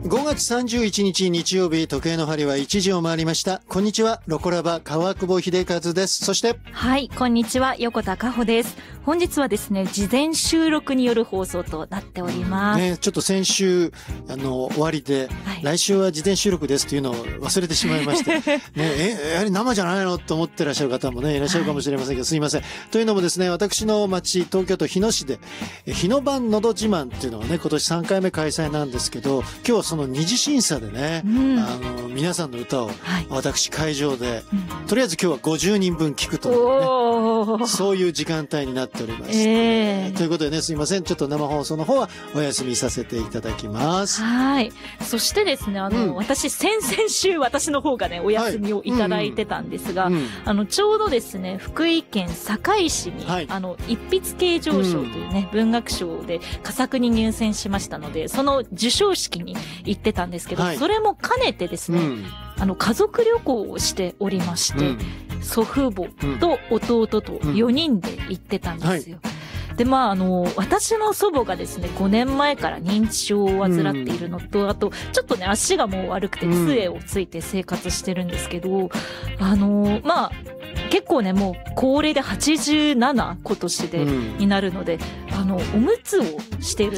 5月31日日曜日、時計の針は1時を回りました。こんにちは、ロコラバ川久保秀和です。そしてはい、こんにちは、横田佳穂です。本日はですね、事前収録による放送となっております。 ね、ちょっと先週終わりで、はい、来週は事前収録ですというのを忘れてしまいましてね、やはり生じゃないのと思ってらっしゃる方もねいらっしゃるかもしれませんけど、はい、すいません。というのもですね、私の町東京都日野市で日野版のど自慢っていうのがね今年3回目開催なんですけど、今日はその二次審査でね、皆さんの歌を私会場で、とりあえず今日は50人分聞くというね、そういう時間帯になっております、ということでね、すいません、ちょっと生放送の方はお休みさせていただきます。 はい。そしてですね、私先々週私の方がねお休みをいただいてたんですが、ちょうどですね福井県坂井市に、一筆啓上賞というね、文学賞で佳作に入選しましたので、その授賞式に行ってたんですけど、それも兼ねてですね、家族旅行をしておりまして、祖父母と弟と4人で行ってたんですよ。で、私の祖母がですね、5年前から認知症を患っているのと、あと、ちょっとね、足がもう悪くて、杖をついて生活してるんですけど、結構ね、もう高齢で87、今年で、になるので、おむつをしている